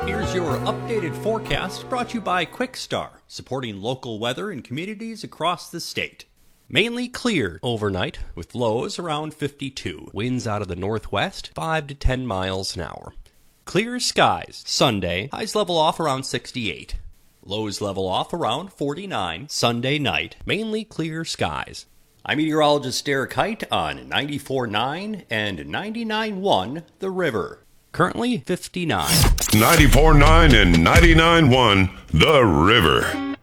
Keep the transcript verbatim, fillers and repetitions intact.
Here's your updated forecast brought to you by Quickstar, supporting local weather in communities across the state. Mainly clear overnight with lows around fifty-two. Winds out of the northwest, five to ten miles an hour. Clear skies Sunday, highs level off around sixty-eight. Lows level off around forty-nine. Sunday night, mainly clear skies. I'm meteorologist Derek Height on ninety-four point nine and ninety-nine point one The River. Currently fifty-nine. ninety-four point nine and ninety-nine point one The River.